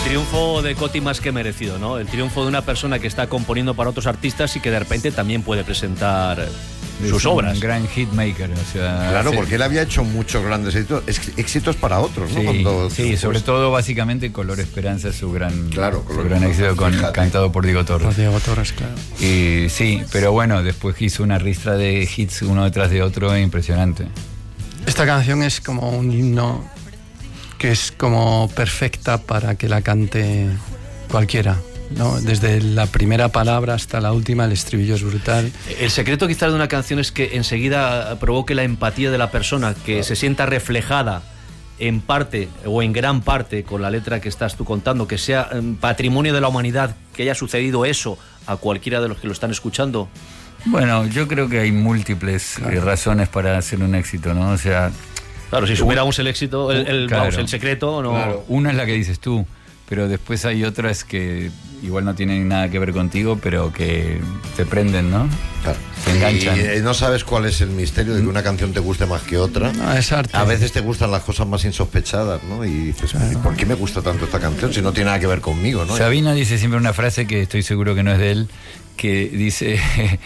triunfo de Coti más que merecido, ¿no? El triunfo de una persona que está componiendo para otros artistas y que de repente también puede presentar sus obras. Un gran hitmaker, o sea... Claro, porque él había hecho muchos grandes éxitos para otros, ¿no? Sí, sobre todo, básicamente, Color Esperanza es su gran, Color éxito, cantado por Diego Torres. Por Diego Torres, claro. Y sí, pero bueno, después hizo una ristra de hits uno detrás de otro impresionante. Esta canción es como un himno que es como perfecta para que la cante cualquiera, ¿no? Desde la primera palabra hasta la última, el estribillo es brutal. El secreto quizás de una canción es que enseguida provoque la empatía de la persona, que se sienta reflejada en parte o en gran parte con la letra que estás tú contando, que sea patrimonio de la humanidad, que haya sucedido eso a cualquiera de los que lo están escuchando. Bueno, yo creo que hay múltiples razones para hacer un éxito, ¿no? O sea... Claro, si superamos el éxito, el secreto, ¿no? Claro, una es la que dices tú, pero después hay otras que igual no tienen nada que ver contigo, pero que te prenden, ¿no? Claro. Te enganchan. Y no sabes cuál es el misterio de que una canción te guste más que otra. No, es arte. A veces te gustan las cosas más insospechadas, ¿no? Y dices, ¿por qué me gusta tanto esta canción si no tiene nada que ver conmigo, ¿no? Sabina dice siempre una frase que estoy seguro que no es de él, que dice...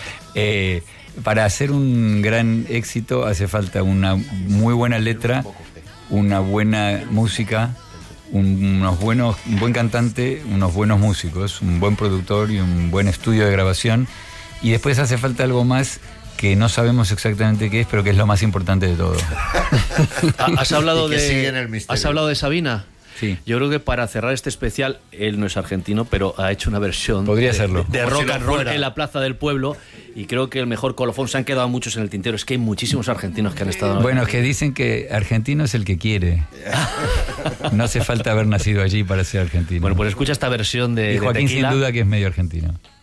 para hacer un gran éxito hace falta una muy buena letra, una buena música, un buen cantante, unos buenos músicos, un buen productor y un buen estudio de grabación. Y después hace falta algo más que no sabemos exactamente qué es, pero que es lo más importante de todo. ¿Has hablado ¿Has hablado de Sabina? Sí. Yo creo que para cerrar este especial, él no es argentino, pero ha hecho una versión de rock and roll en la Plaza del Pueblo, y creo que el mejor colofón. Se han quedado muchos en el tintero. Es que hay muchísimos argentinos que han estado... Bueno, es que dicen que argentino es el que quiere. No hace falta haber nacido allí para ser argentino. Bueno, pues escucha esta versión de y Joaquín de Tequila. sin duda que es medio argentino.